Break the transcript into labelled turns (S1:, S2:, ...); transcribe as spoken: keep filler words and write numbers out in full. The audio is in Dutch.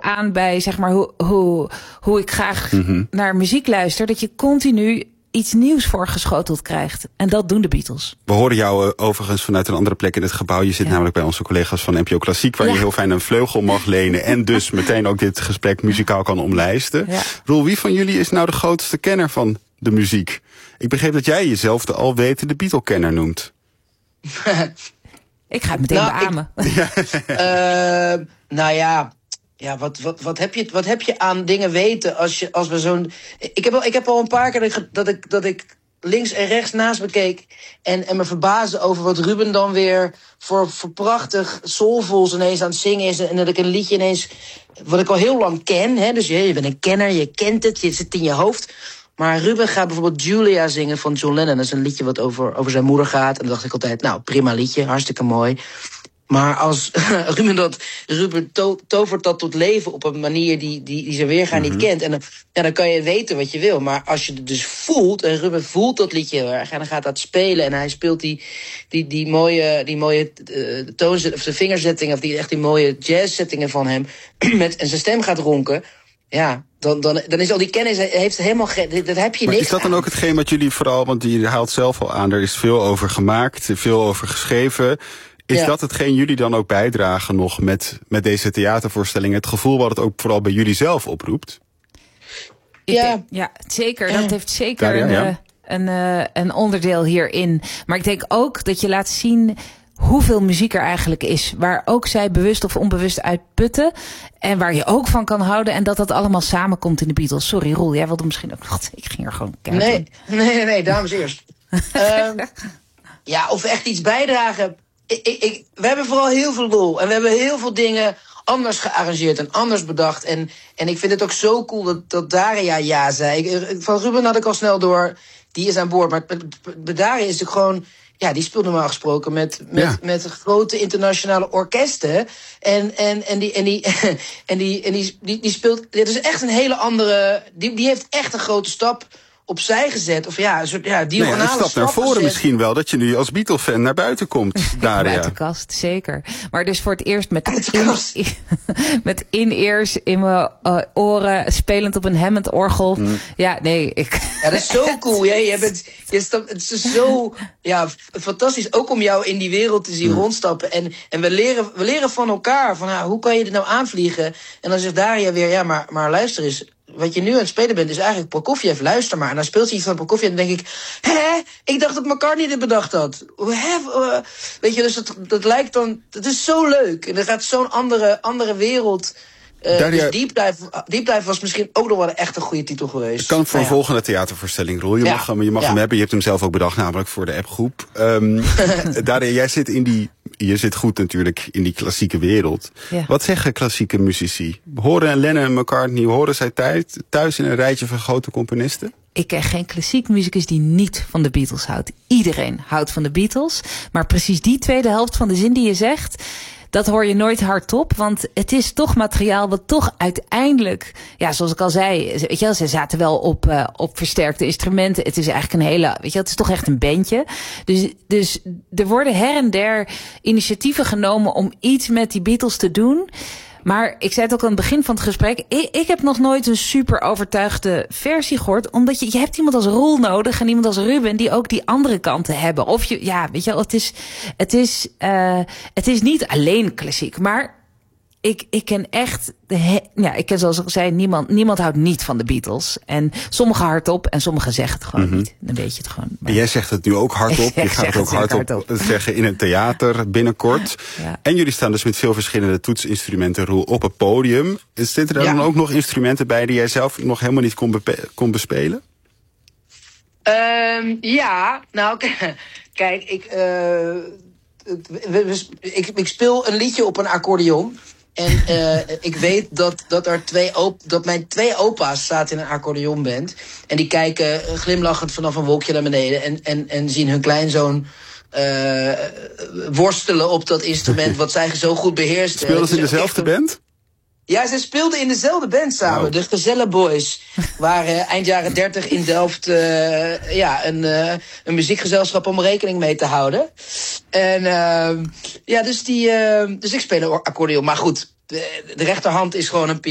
S1: aan bij zeg maar hoe, hoe, hoe ik graag mm-hmm. naar muziek luister. Dat je continu iets nieuws voorgeschoteld krijgt. En dat doen de Beatles.
S2: We horen jou uh, overigens vanuit een andere plek in het gebouw. Je zit ja. namelijk bij onze collega's van N P O Klassiek, waar ja. je heel fijn een vleugel mag lenen en dus meteen ook dit gesprek muzikaal kan omlijsten. Ja. Roel, wie van jullie is nou de grootste kenner van de muziek? Ik begreep dat jij jezelf de alwetende Beatle-kenner noemt.
S1: Ik ga het meteen nou, beamen.
S3: Ik, uh, nou ja... Ja, wat, wat, wat, heb je, wat heb je aan dingen weten als, je, als we zo'n... Ik heb, al, ik heb al een paar keer dat ik, dat ik, dat ik links en rechts naast me keek... en, en me verbazen over wat Ruben dan weer voor, voor prachtig soulfuls ineens aan het zingen is... en dat ik een liedje ineens, wat ik al heel lang ken... Hè, dus je, je bent een kenner, je kent het, het zit in je hoofd... Maar Ruben gaat bijvoorbeeld Julia zingen van John Lennon. Dat is een liedje wat over, over zijn moeder gaat. En dan dacht ik altijd, nou, prima liedje, hartstikke mooi... Maar als Ruben, dat, Ruben to, tovert dat tot leven op een manier die, die, die zijn weerga mm-hmm. niet kent. En dan, ja, dan kan je weten wat je wil. Maar als je het dus voelt, en Ruben voelt dat liedje heel erg... en dan gaat dat spelen en hij speelt die, die, die mooie, die mooie uh, toonzet, of de vingerzettingen... of die, echt die mooie jazzzettingen van hem... met, en zijn stem gaat ronken... Ja, dan, dan, dan is al die kennis heeft helemaal geen... Dat heb je
S2: maar
S3: niks
S2: is dat dan
S3: aan.
S2: ook hetgeen wat jullie vooral... want je haalt zelf al aan, er is veel over gemaakt, veel over geschreven... Is ja. dat hetgeen jullie dan ook bijdragen nog met, met deze theatervoorstelling? Het gevoel wat het ook vooral bij jullie zelf oproept?
S1: Ja, denk, ja zeker. Dat heeft zeker ja, ja, ja. Een, een, een onderdeel hierin. Maar ik denk ook dat je laat zien hoeveel muziek er eigenlijk is. Waar ook zij bewust of onbewust uit putten. En waar je ook van kan houden. En dat dat allemaal samenkomt in de Beatles. Sorry Roel, jij wilde misschien ook nog... Ik ging er gewoon kijken.
S3: Nee, nee, nee, nee, dames eerst. um, ja, of we echt iets bijdragen... Ik, ik, ik, we hebben vooral heel veel lol. En we hebben heel veel dingen anders gearrangeerd en anders bedacht. En, en ik vind het ook zo cool dat, dat Daria ja zei. Ik, van Ruben had ik al snel door, die is aan boord. Maar bij Daria is het gewoon... Ja, die speelt normaal gesproken met, met, ja. met grote internationale orkesten. En, en, en, die, en, die, en, die, en die, die, die speelt... Dit is echt een hele andere... Die, die heeft echt een grote stap... opzij gezet, of ja, een soort ja, diagonale
S2: nee, een stap naar voren gezet. Misschien wel, dat je nu als Beatle-fan naar buiten komt, Daria.
S1: Uit de kast, zeker. Maar dus voor het eerst met in, met in-ears in mijn uh, oren, spelend op een Hammond-orgel. Mm. Ja, nee, ik...
S3: Ja, dat is zo cool, hè? Je bent, je stapt, het is zo ja, fantastisch, ook om jou in die wereld te zien mm. rondstappen. En, en we, leren, we leren van elkaar, van ah, hoe kan je dit nou aanvliegen? En dan zegt Daria weer, ja, maar, maar luister eens... Wat je nu aan het spelen bent, is eigenlijk Prokofjev, luister maar. En dan speelt hij iets van Prokofjev en dan denk ik... Hè? Ik dacht dat McCartney dit bedacht had. Hè? Uh, weet je, dus dat, dat lijkt dan... Het is zo leuk. En er gaat zo'n andere, andere wereld... Uh, Daria, dus Deep Dive, Deep Dive was misschien ook nog wel echt een goede titel geweest.
S2: Het kan voor een ja. volgende theatervoorstelling, Roel. Je ja. mag, hem, je mag ja. hem hebben. Je hebt hem zelf ook bedacht, namelijk voor de appgroep. Um, Daria, jij zit in die... Je zit goed natuurlijk in die klassieke wereld. Ja. Wat zeggen klassieke muzici? Horen Lennon en McCartney, horen zij thuis in een rijtje van grote componisten?
S1: Ik ken geen klassiek muzikus die niet van de Beatles houdt. Iedereen houdt van de Beatles. Maar precies die tweede helft van de zin die je zegt... dat hoor je nooit hardop, want het is toch materiaal wat toch uiteindelijk... Ja, zoals ik al zei, weet je wel, ze zaten wel op, uh, op versterkte instrumenten. Het is eigenlijk een hele, weet je, het is toch echt een bandje. Dus, dus er worden her en der initiatieven genomen om iets met die Beatles te doen... Maar ik zei het ook aan het begin van het gesprek... Ik, ik heb nog nooit een super overtuigde versie gehoord... omdat je, je hebt iemand als Roel nodig... en iemand als Ruben die ook die andere kanten hebben. Of je, ja, weet je wel, het is, het is, uh, het is niet alleen klassiek... maar ik, ik ken echt... De he, ja, ik ken zoals ik zei, niemand, niemand houdt niet van de Beatles. En sommigen hardop en sommigen zeggen het gewoon mm-hmm. niet. Dan weet je het gewoon. Maar...
S2: En jij zegt het nu ook hardop. Je gaat het ook hardop hard zeggen in het theater binnenkort. Ja. En jullie staan dus met veel verschillende toetsinstrumenten, Roel, op het podium. Zitten er ja. dan ook nog instrumenten bij die jij zelf nog helemaal niet kon, bepe- kon bespelen?
S3: Um, ja, nou kijk, ik, uh, ik, ik speel een liedje op een accordeon. En uh, ik weet dat, dat, er twee op, dat mijn twee opa's zaten in een accordeonband. En die kijken glimlachend vanaf een wolkje naar beneden. En, en, en zien hun kleinzoon uh, worstelen op dat instrument wat zij zo goed beheerst.
S2: Speelden ze in dezelfde band?
S3: Ja, ze speelden in dezelfde band samen. Wow. De Gezelle Boys waren eind jaren dertig in Delft uh, ja, een, uh, een muziekgezelschap om rekening mee te houden. En uh, ja, dus, die, uh, dus ik speel een accordeon. Maar goed, de, de rechterhand is gewoon een